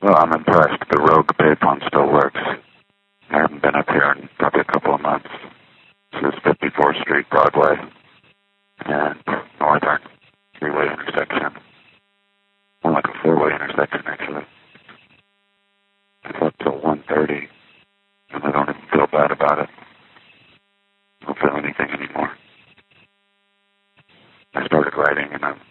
Well, I'm impressed. The Rogue payphone still works. I haven't been up here in probably a couple of months. This is 54th Street, Broadway, and Northern three-way intersection. More like a four-way intersection, actually. It's up till 1:30, and I don't even feel bad about it. I don't feel anything anymore. I started writing, and I'm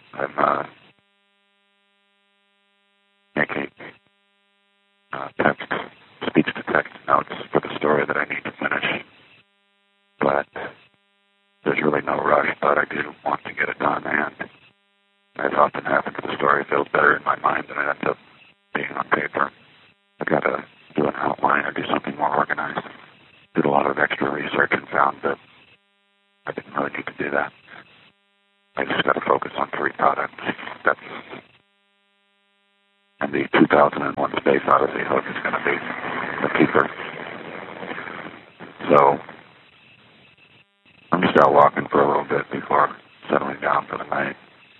making text, speech-to-text notes for the story that I need to finish. But there's really no rush, but I do want to get it done, and as often happens, the story feels better in my mind than it ends up being on paper. I've got to do an outline or do something more organized. Did a lot of extra research and found that I didn't really need to do that. I just got to focus on three products. And the 2001 Space Odyssey hook is going to be the keeper. So I'm just out walking for a little bit before settling down for the night.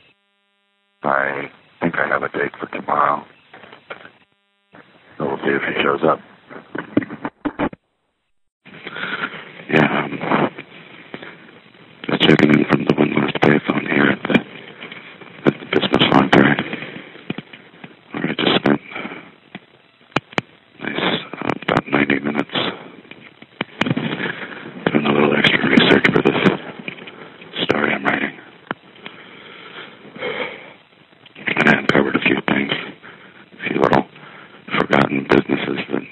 I think I have a date for tomorrow. So we'll see if he shows up. Yeah, just checking in from the One Last Payphone here at the Business Library, where I just spent about 90 minutes doing a little extra research for this story I'm writing. And I uncovered a few things, a few little forgotten businesses that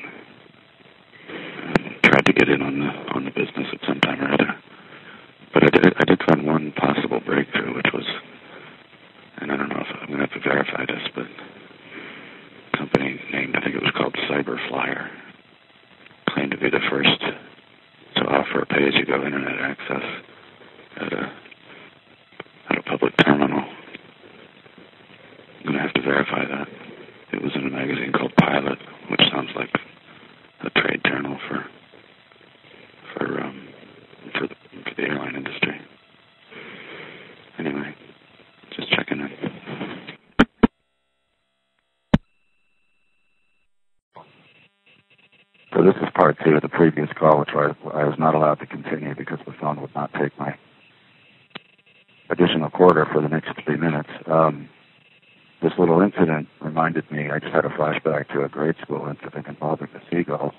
tried to get in on the business at some time or other. But I did find one possible breakthrough, which was, and I don't know if I'm going to have to verify this, but a company named, I think it was called Cyberflyer, claimed to be the first to offer pay-as-you-go internet access at a public terminal. I'm going to have to verify that. It was in a magazine called Pilot, which sounds like a trade journal for the airline industry. Anyway, just checking in. So this is part two of the previous call, which I was not allowed to continue because the phone would not take my additional quarter for the next 3 minutes. This little incident reminded me, I just had a flashback to a grade school incident involving the seagulls.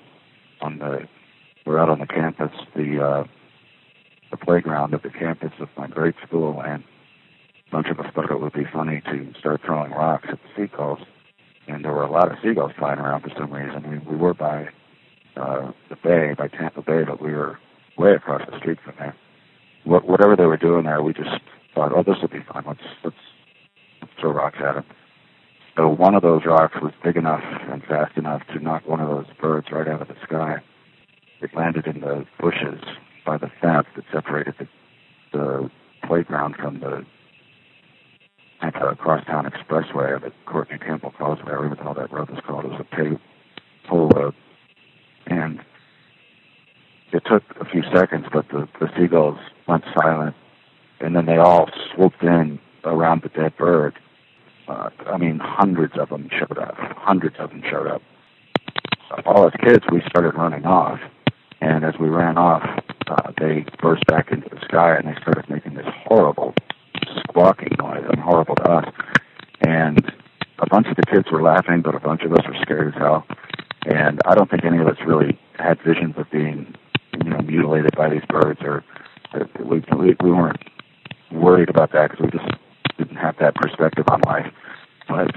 We're out on the campus, the playground of the campus of my grade school, and a bunch of us thought it would be funny to start throwing rocks at the seagulls. And there were a lot of seagulls flying around for some reason. We were by the bay, by Tampa Bay, but we were way across the street from there. Whatever they were doing there, we just thought, oh, this will be fun. Let's throw rocks at them. So one of those rocks was big enough and fast enough to knock one of those birds right out of the sky. It landed in the bushes by the fence that separated the playground from the crosstown expressway, or the Courtney Campbell Causeway, or whatever the hell that road was called. It was a paved whole road. And it took a few seconds, but the seagulls went silent, and then they all swooped in around the dead bird. Hundreds of them showed up. All as kids, we started running off, and as we ran off, they burst back into the sky, and they started making this horrible squawking noise, and horrible to us. And a bunch of the kids were laughing, but a bunch of us were scared as hell. And I don't think any of us really had visions of being, mutilated by these birds, or we weren't worried about that because we just didn't have that perspective on life. But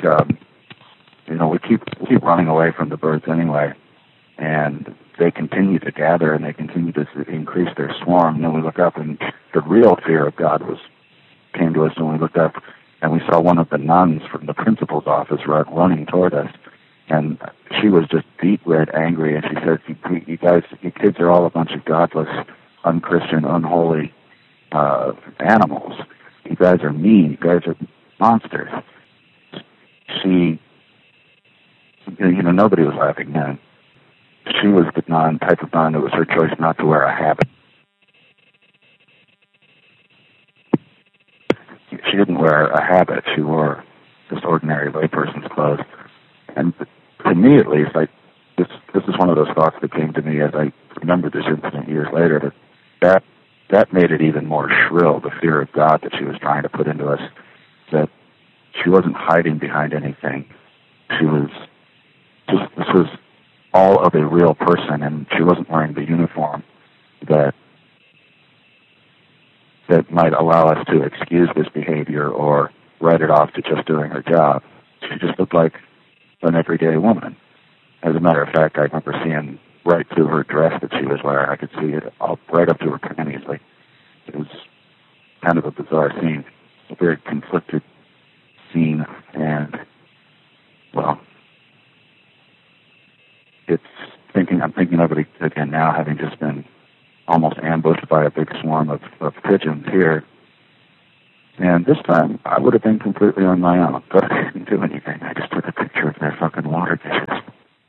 we keep running away from the birds anyway, and they continue to gather and they continue to increase their swarm. And then we look up, and the real fear of God came to us when we looked up, and we saw one of the nuns from the principal's office running toward us, and she was just deep red angry, and she said, "You guys, you kids are all a bunch of godless, unchristian, unholy animals. You guys are mean. You guys are monsters." She, nobody was laughing then. She was the type of nun. It was her choice not to wear a habit. She didn't wear a habit. She wore just ordinary layperson's clothes. And to me at least, this is one of those thoughts that came to me as I remembered this incident years later, that made it even more shrill, the fear of God that she was trying to put into us, that she wasn't hiding behind anything. She was this was all of a real person, and she wasn't wearing the uniform that might allow us to excuse this behavior or write it off to just doing her job. She just looked like an everyday woman. As a matter of fact, I remember seeing right through her dress that she was wearing. I could see it all right up to her panties. Like, it was kind of a bizarre scene, a very conflicted scene, and, well, I'm thinking of it again now, having just been almost ambushed by a big swarm of pigeons here. And this time, I would have been completely on my own, but I didn't do anything. I just took a picture